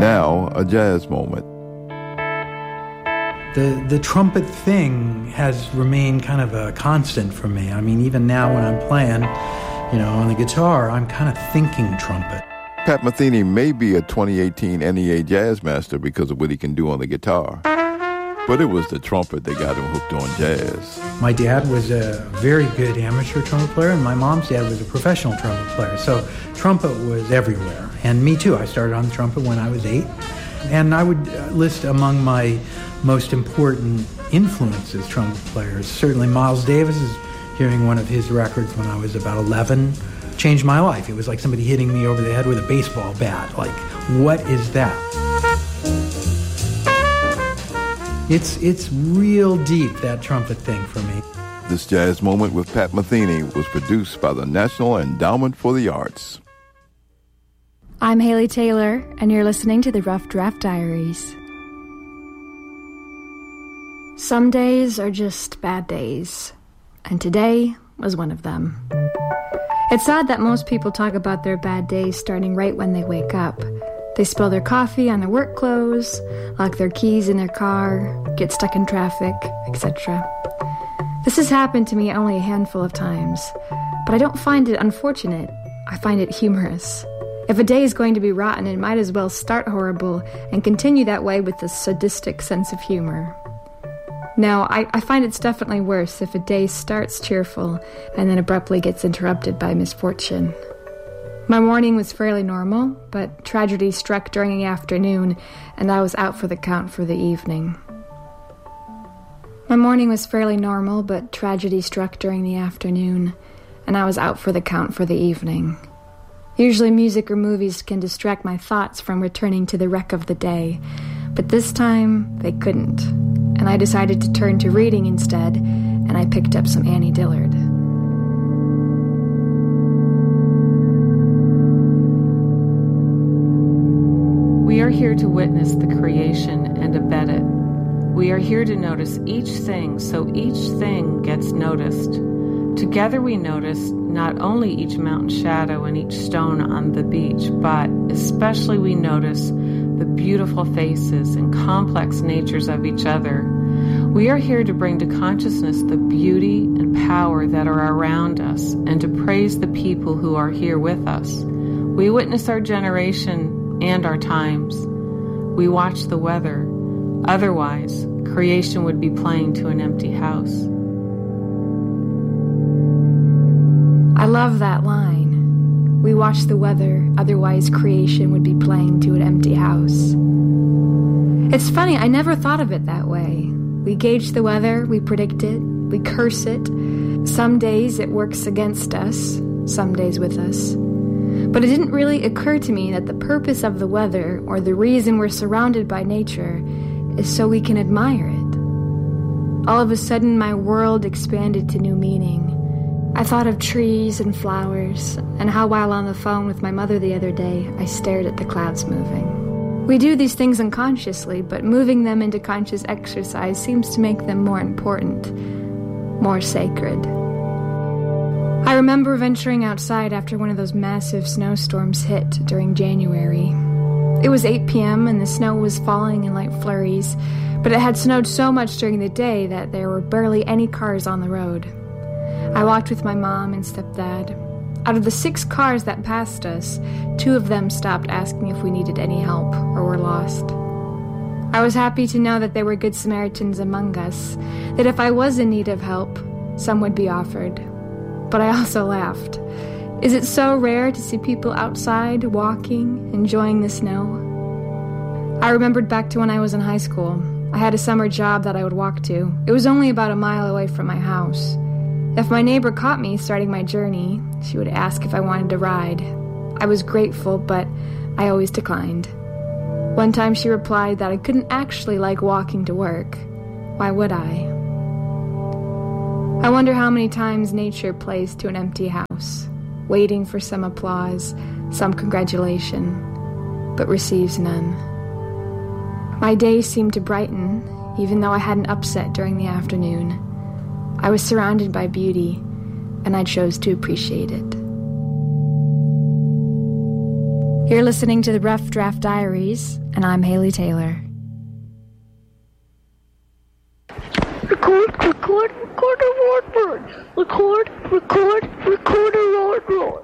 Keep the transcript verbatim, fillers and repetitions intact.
Now, a jazz moment. The the trumpet thing has remained kind of a constant for me. I mean, even now when I'm playing, you know, on the guitar, I'm kind of thinking trumpet. Pat Metheny may be a twenty eighteen N E A Jazz Master because of what he can do on the guitar. But it was the trumpet that got him hooked on jazz. My dad was a very good amateur trumpet player, and my mom's dad was a professional trumpet player. So trumpet was everywhere. And me too. I started on the trumpet when I was eight. And I would list among my most important influences, trumpet players, certainly Miles Davis. Is hearing one of his records when I was about eleven changed my life. It was like somebody hitting me over the head with a baseball bat. Like, what is that? It's it's real deep, that trumpet thing for me. This jazz moment with Pat Metheny was produced by the National Endowment for the Arts. I'm Haley Taylor, and you're listening to the Rough Draft Diaries. Some days are just bad days, and today was one of them. It's odd that most people talk about their bad days starting right when they wake up. They spill their coffee on their work clothes, lock their keys in their car, get stuck in traffic, et cetera. This has happened to me only a handful of times, but I don't find it unfortunate. I find it humorous. If a day is going to be rotten, it might as well start horrible and continue that way with a sadistic sense of humor. No, I, I find it's definitely worse if a day starts cheerful and then abruptly gets interrupted by misfortune. My morning was fairly normal, but tragedy struck during the afternoon, and I was out for the count for the evening. My morning was fairly normal, but tragedy struck during the afternoon, and I was out for the count for the evening. Usually music or movies can distract my thoughts from returning to the wreck of the day, but this time they couldn't, and I decided to turn to reading instead, and I picked up some Annie Dillard. We are here to witness the creation and abet it. We are here to notice each thing so each thing gets noticed. Together we notice not only each mountain shadow and each stone on the beach, but especially we notice the beautiful faces and complex natures of each other. We are here to bring to consciousness the beauty and power that are around us and to praise the people who are here with us. We witness our generation and our times. We watch the weather. Otherwise, creation would be playing to an empty house. I love that line. We watch the weather, otherwise creation would be playing to an empty house. It's funny, I never thought of it that way. We gauge the weather, we predict it, we curse it. Some days it works against us, some days with us. But it didn't really occur to me that the purpose of the weather, or the reason we're surrounded by nature, is so we can admire it. All of a sudden, my world expanded to new meaning. I thought of trees and flowers, and how while on the phone with my mother the other day, I stared at the clouds moving. We do these things unconsciously, but moving them into conscious exercise seems to make them more important, more sacred. I remember venturing outside after one of those massive snowstorms hit during January. It was eight p.m. and the snow was falling in light flurries, but it had snowed so much during the day that there were barely any cars on the road. I walked with my mom and stepdad. Out of the six cars that passed us, two of them stopped asking if we needed any help or were lost. I was happy to know that there were good Samaritans among us, that if I was in need of help, some would be offered. But I also laughed. Is it so rare to see people outside, walking, enjoying the snow? I remembered back to when I was in high school. I had a summer job that I would walk to. It was only about a mile away from my house. If my neighbor caught me starting my journey, she would ask if I wanted to ride. I was grateful, but I always declined. One time she replied that I couldn't actually like walking to work. Why would I? I wonder how many times nature plays to an empty house, waiting for some applause, some congratulation, but receives none. My day seemed to brighten, even though I had an upset during the afternoon. I was surrounded by beauty, and I chose to appreciate it. You're listening to the Rough Draft Diaries, and I'm Haley Taylor. Record, record, record the word bird. Record, record,